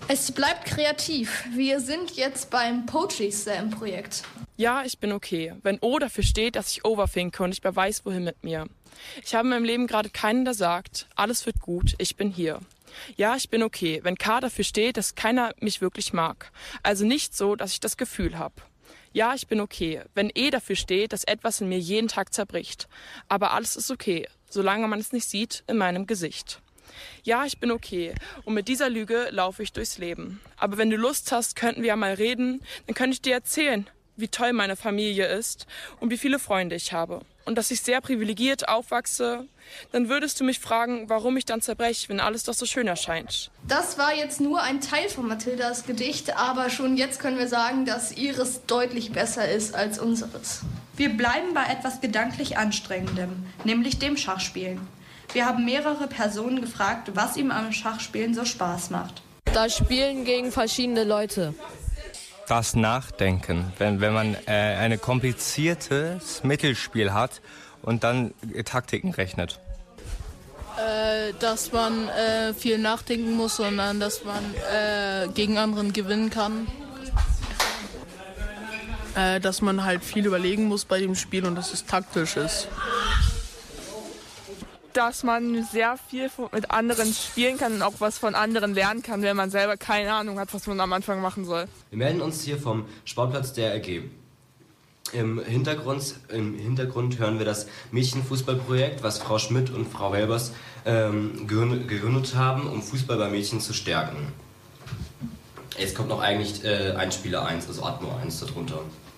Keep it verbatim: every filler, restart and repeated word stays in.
Es bleibt kreativ. Wir sind jetzt beim Poetry Slam Projekt. Ja, ich bin okay. Wenn O dafür steht, dass ich overthinke und nicht mehr weiß, wohin mit mir. Ich habe in meinem Leben gerade keinen, der sagt, alles wird gut, ich bin hier. Ja, ich bin okay. Wenn K dafür steht, dass keiner mich wirklich mag. Also nicht so, dass ich das Gefühl habe. Ja, ich bin okay. Wenn E dafür steht, dass etwas in mir jeden Tag zerbricht. Aber alles ist okay, solange man es nicht sieht in meinem Gesicht. Ja, ich bin okay. Und mit dieser Lüge laufe ich durchs Leben. Aber wenn du Lust hast, könnten wir ja mal reden. Dann könnte ich dir erzählen, wie toll meine Familie ist und wie viele Freunde ich habe. Und dass ich sehr privilegiert aufwachse. Dann würdest du mich fragen, warum ich dann zerbreche, wenn alles doch so schön erscheint. Das war jetzt nur ein Teil von Mathildas Gedicht, aber schon jetzt können wir sagen, dass ihres deutlich besser ist als unseres. Wir bleiben bei etwas gedanklich Anstrengendem, nämlich dem Schachspielen. Wir haben mehrere Personen gefragt, was ihm am Schachspielen so Spaß macht. Das Spielen gegen verschiedene Leute. Das Nachdenken, wenn, wenn man äh, ein kompliziertes Mittelspiel hat und dann äh, Taktiken rechnet. Äh, dass man äh, viel nachdenken muss, sondern dass man äh, gegen anderen gewinnen kann. Äh, dass man halt viel überlegen muss bei dem Spiel und dass es taktisch ist. Dass man sehr viel mit anderen spielen kann und auch was von anderen lernen kann, wenn man selber keine Ahnung hat, was man am Anfang machen soll. Wir melden uns hier vom Sportplatz der R G. Im Hintergrund, im Hintergrund hören wir das Mädchenfußballprojekt, was Frau Schmidt und Frau Welbers ähm, gegründet haben, um Fußball bei Mädchen zu stärken. Jetzt kommt noch eigentlich äh, Einspieler eins, also Atmo eins darunter.